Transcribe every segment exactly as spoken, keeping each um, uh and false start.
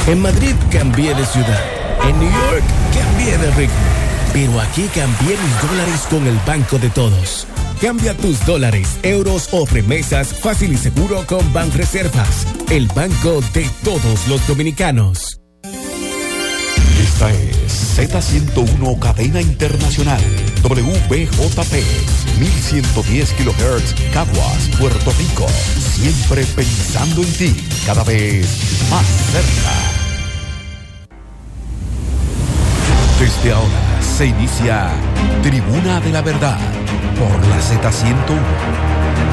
En Madrid cambié de ciudad. En New York cambié de ritmo. Pero aquí cambié mis dólares con el Banco de Todos. Cambia tus dólares, euros o remesas fácil y seguro con Banreservas, el banco de todos los dominicanos. Esta es Z ciento uno Cadena Internacional, W B J P, mil ciento diez kilohertz, Caguas, Puerto Rico. Siempre pensando en ti, cada vez más cerca. Desde ahora se inicia Tribuna de la Verdad por la Z ciento uno.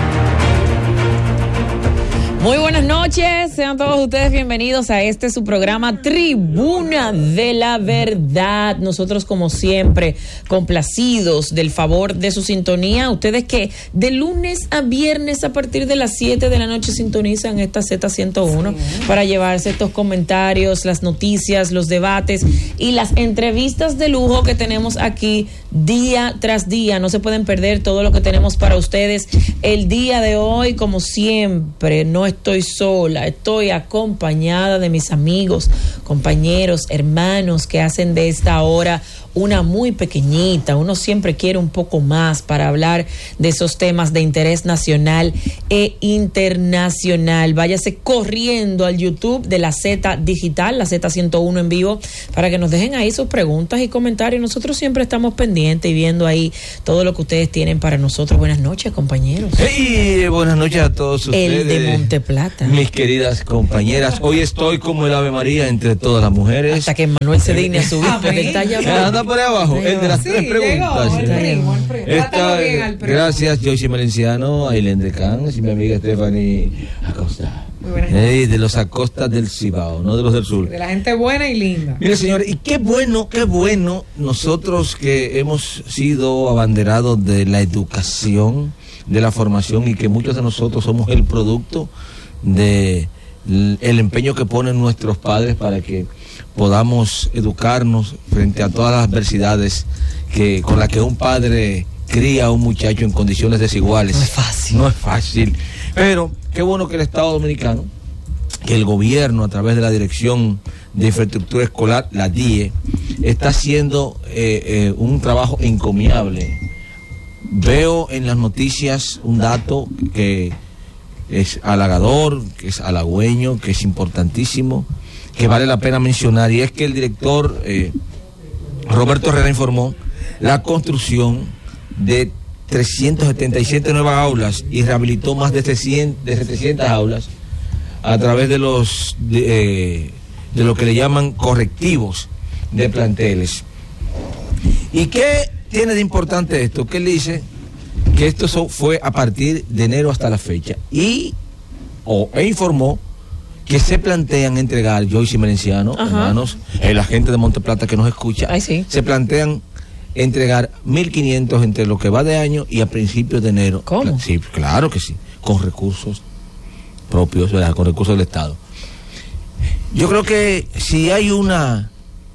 Muy buenas noches, sean todos ustedes bienvenidos a este su programa Tribuna de la Verdad. Nosotros como siempre complacidos del favor de su sintonía. Ustedes que de lunes a viernes a partir de las siete de la noche sintonizan esta Z ciento uno sí. para llevarse estos comentarios, las noticias, los debates y las entrevistas de lujo que tenemos aquí día tras día. No se pueden perder todo lo que tenemos para ustedes el día de hoy. Como siempre, no estoy sola, estoy acompañada de mis amigos, compañeros, hermanos que hacen de esta hora una muy pequeñita. Uno siempre quiere un poco más para hablar de esos temas de interés nacional e internacional. Váyase corriendo al YouTube de la Z Digital, la Z ciento uno en vivo, para que nos dejen ahí sus preguntas y comentarios. Nosotros siempre estamos pendientes y viendo ahí todo lo que ustedes tienen para nosotros. Buenas noches, compañeros. Hey, buenas noches a todos ustedes. El de Monteplata. Mis queridas compañeras, hoy estoy como el Ave María entre todas las mujeres. Hasta que Manuel se digne a subir porque él está llamando. Por ahí abajo, el de las sí, tres preguntas. Llegó, el primo, el primo. Esta, bien, gracias, Joyce Valenciano, Ailén de Cans y mi amiga Stephanie Acosta. Hey, de los Acostas del Cibao, no de los del sur. De la gente buena y linda. Mire, señores, y qué bueno, qué bueno nosotros que hemos sido abanderados de la educación, de la formación, y que muchos de nosotros somos el producto de el empeño que ponen nuestros padres para que podamos educarnos frente a todas las adversidades que con las que un padre cría a un muchacho en condiciones desiguales. No es fácil. No es fácil. Pero qué bueno que el Estado Dominicano, que el gobierno a través de la Dirección de Infraestructura Escolar, la D I E, está haciendo eh, eh, un trabajo encomiable. Veo en las noticias un dato que es halagador, que es halagüeño, que es importantísimo, que vale la pena mencionar, y es que el director eh, Roberto Herrera informó la construcción de trescientas setenta y siete nuevas aulas y rehabilitó más de setecientas aulas a través de los de, eh, de lo que le llaman correctivos de planteles. ¿Y qué tiene de importante esto? Que él dice que esto fue a partir de enero hasta la fecha, y o e informó que se plantean entregar, Joyce Merenciano, hermanos, el agente de Monteplata que nos escucha, Ay, sí. se plantean entregar mil quinientos entre lo que va de año y a principios de enero. ¿Cómo? Sí, claro que sí, con recursos propios, ¿verdad? Con recursos del Estado. Yo creo que si hay una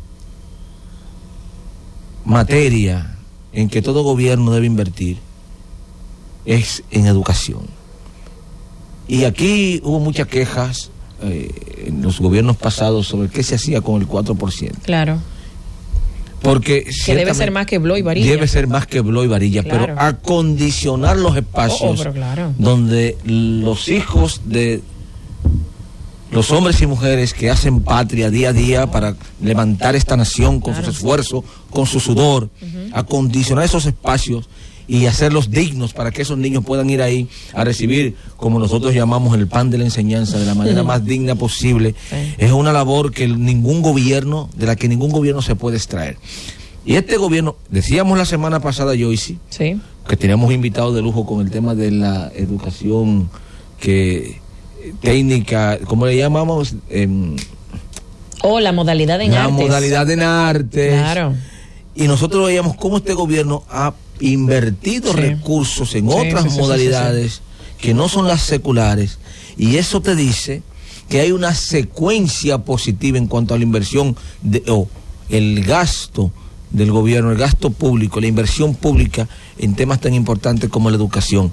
materia en que todo gobierno debe invertir, es en educación. Y aquí hubo muchas quejas eh, en los gobiernos pasados sobre qué se hacía con el cuatro por ciento. Claro. Porque que debe ser más que Blo y Varilla. Debe ser más que Blo y Varilla, claro. Pero acondicionar los espacios oh, oh, pero claro. donde los hijos de los hombres y mujeres que hacen patria día a día para levantar esta nación con claro. sus esfuerzos, con su sudor, uh-huh. acondicionar esos espacios y hacerlos dignos para que esos niños puedan ir ahí a recibir, como nosotros llamamos, el pan de la enseñanza de la manera más digna posible. Sí. Es una labor que ningún gobierno, de la que ningún gobierno se puede extraer. Y este gobierno, decíamos la semana pasada, Joyce, sí. que teníamos invitados de lujo con el tema de la educación que técnica, ¿cómo le llamamos? Eh, o oh, la modalidad en la artes. La modalidad en artes. Claro. Y nosotros veíamos cómo este gobierno ha invertido sí. recursos en sí, otras sí, modalidades sí, sí, sí. que no son las seculares, y eso te dice que hay una secuencia positiva en cuanto a la inversión de, o el gasto del gobierno, el gasto público, la inversión pública en temas tan importantes como la educación.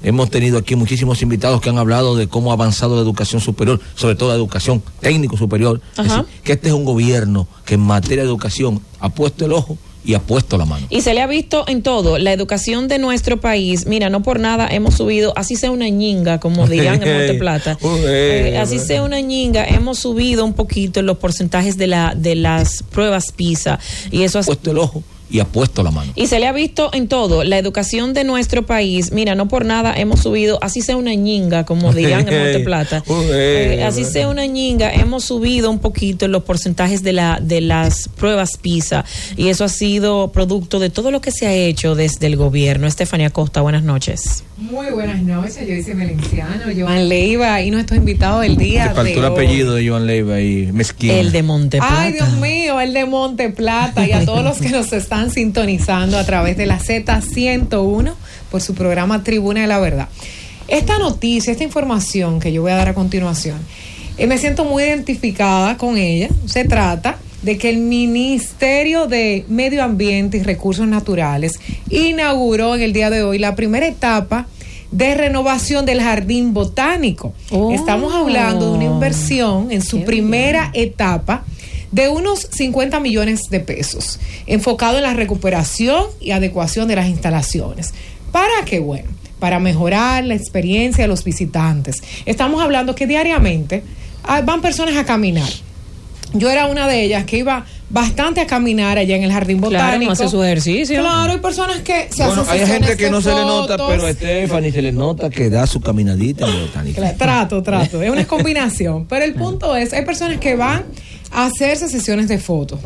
Hemos tenido aquí muchísimos invitados que han hablado de cómo ha avanzado la educación superior, sobre todo la educación técnico superior. Es decir, que este es un gobierno que en materia de educación ha puesto el ojo y ha puesto la mano. Y se le ha visto en todo. La educación de nuestro país, mira, no por nada hemos subido, así sea una ñinga, como dirían en Monte Plata, eh, así sea una ñinga, hemos subido un poquito en los porcentajes de la de las pruebas PISA. Y eso ha puesto el ojo y ha puesto la mano. Y se le ha visto en todo. La educación de nuestro país, mira, no por nada hemos subido, así sea una ñinga, como dirían en Monte Plata, eh, así sea una ñinga, hemos subido un poquito en los porcentajes de la de las pruebas PISA. Y eso ha sido producto de todo lo que se ha hecho desde el gobierno. Estefanía Costa, buenas noches. Muy buenas noches, yo hice Melenciano, Joan Leiva y nuestro invitado del día. Te faltó el apellido de Joan Leiva y Mezquina. El de Monte Plata. Ay, Dios mío, el de Monte Plata. Y a todos los que nos están sintonizando a través de la Z ciento uno por su programa Tribuna de la Verdad. Esta noticia, esta información que yo voy a dar a continuación, eh, me siento muy identificada con ella. Se trata de que el Ministerio de Medio Ambiente y Recursos Naturales inauguró en el día de hoy la primera etapa de renovación del Jardín Botánico. Oh. Estamos hablando de una inversión en su Qué primera bien. etapa de unos cincuenta millones de pesos, enfocado en la recuperación y adecuación de las instalaciones. ¿Para qué? Bueno, para mejorar la experiencia de los visitantes. Estamos hablando que diariamente van personas a caminar. Yo era una de ellas que iba bastante a caminar allá en el Jardín Botánico. Claro, hace su ejercicio. Claro, hay personas que se bueno, hacen hay gente que no fotos. se le nota, pero a Stephanie se le nota que da su caminadita en el Botánico. Claro, trato, trato. Es una combinación. Pero el punto es, hay personas que van a hacerse sesiones de fotos.